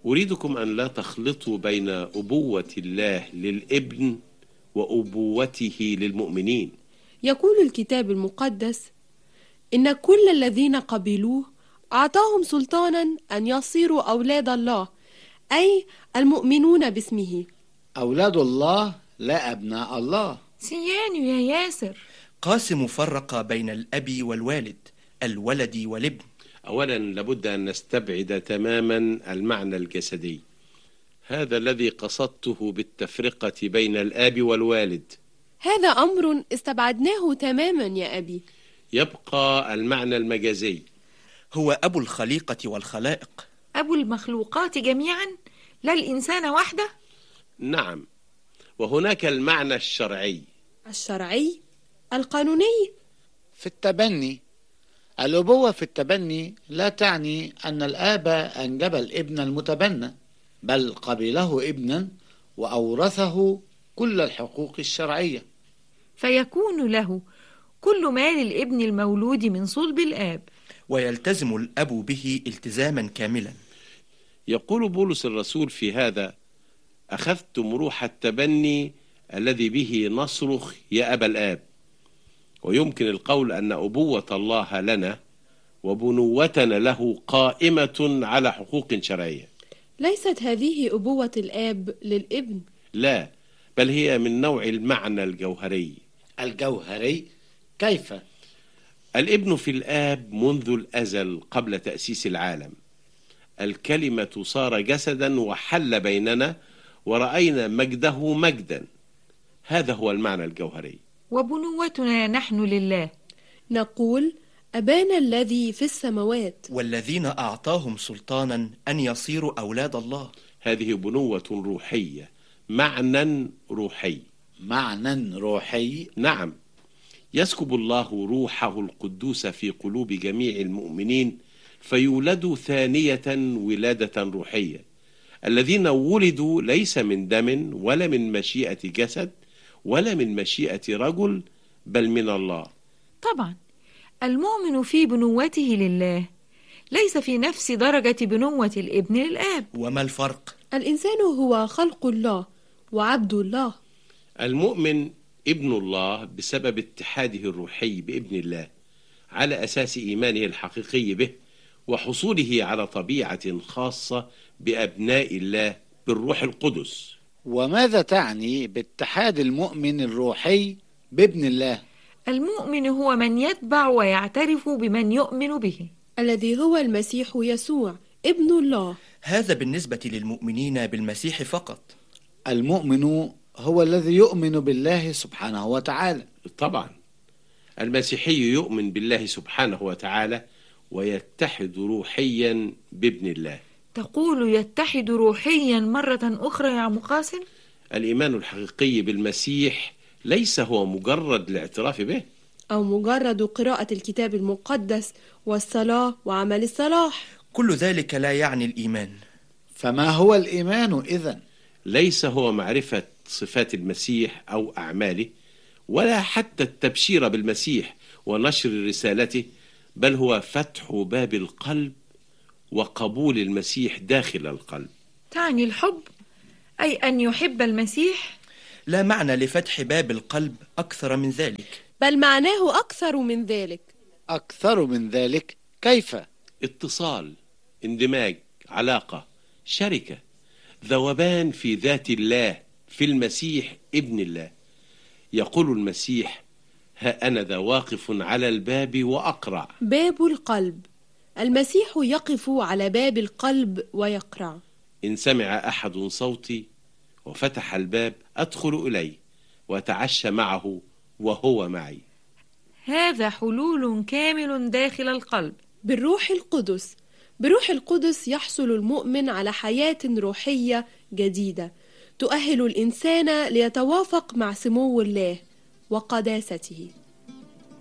أريدكم أن لا تخلطوا بين أبوة الله للابن وأبوته للمؤمنين. يقول الكتاب المقدس: إن كل الذين قبلوه أعطاهم سلطانا أن يصيروا أولاد الله، أي المؤمنون باسمه. أولاد الله لا أبناء الله. سياني يا ياسر. قاسم فرق بين الأب والوالد، الولد والابن. أولا لابد أن نستبعد تماما المعنى الجسدي، هذا الذي قصدته بالتفرقة بين الآب والوالد. هذا أمر استبعدناه تماما يا أبي. يبقى المعنى المجازي، هو أبو الخليقة والخلائق. أبو المخلوقات جميعا، لا الإنسان وحده. نعم، وهناك المعنى الشرعي. الشرعي؟ القانوني؟ في التبني. الأبوة في التبني لا تعني أن الآب أنجب الابن المتبنى، بل قبله ابنا وأورثه كل الحقوق الشرعية، فيكون له كل ما للابن المولود من صلب الآب، ويلتزم الأب به التزاما كاملا. يقول بولس الرسول في هذا: أخذتم روح التبني الذي به نصرخ يا أبا الآب. ويمكن القول أن أبوة الله لنا وبنوتنا له قائمة على حقوق شرعية. ليست هذه أبوة الآب للابن، لا، بل هي من نوع المعنى الجوهري. الجوهري كيف؟ الابن في الآب منذ الأزل قبل تأسيس العالم. الكلمة صار جسدا وحل بيننا ورأينا مجده مجدا. هذا هو المعنى الجوهري. وبنوتنا نحن لله. نقول: أبانا الذي في السماوات. والذين أعطاهم سلطانا أن يصيروا أولاد الله. هذه بنوة روحية، معنى روحي. معنى روحي؟ نعم، يسكب الله روحه القدوس في قلوب جميع المؤمنين فيولدوا ثانية ولادة روحية. الذين ولدوا ليس من دم ولا من مشيئة جسد ولا من مشيئة رجل، بل من الله. طبعا المؤمن في بنوته لله ليس في نفس درجة بنوة الابن للآب. وما الفرق؟ الإنسان هو خلق الله وعبد الله. المؤمن ابن الله بسبب اتحاده الروحي بابن الله، على أساس إيمانه الحقيقي به وحصوله على طبيعة خاصة بأبناء الله بالروح القدس. وماذا تعني باتحاد المؤمن الروحي بابن الله؟ المؤمن هو من يتبع ويعترف بمن يؤمن به، الذي هو المسيح يسوع ابن الله. هذا بالنسبة للمؤمنين بالمسيح فقط. المؤمن هو الذي يؤمن بالله سبحانه وتعالى. طبعا المسيحي يؤمن بالله سبحانه وتعالى ويتحد روحيا بابن الله. تقول يتحد روحيا مرة أخرى يا عم قاسم؟ الإيمان الحقيقي بالمسيح ليس هو مجرد الاعتراف به أو مجرد قراءة الكتاب المقدس والصلاة وعمل الصلاح. كل ذلك لا يعني الإيمان. فما هو الإيمان إذن؟ ليس هو معرفة صفات المسيح أو أعماله، ولا حتى التبشير بالمسيح ونشر رسالته، بل هو فتح باب القلب وقبول المسيح داخل القلب. تعني الحب، أي أن يحب المسيح؟ لا معنى لفتح باب القلب أكثر من ذلك، بل معناه أكثر من ذلك. أكثر من ذلك كيف؟ اتصال، اندماج، علاقة، شركة، ذوبان في ذات الله في المسيح ابن الله. يقول المسيح: ها أنا ذا واقف على الباب وأقرع. باب القلب. المسيح يقف على باب القلب ويقرع. إن سمع أحد صوتي وفتح الباب أدخل إليه وأتعشى معه وهو معي. هذا حلول كامل داخل القلب بالروح القدس. بروح القدس يحصل المؤمن على حياة روحية جديدة تؤهل الإنسان ليتوافق مع سمو الله وقداسته.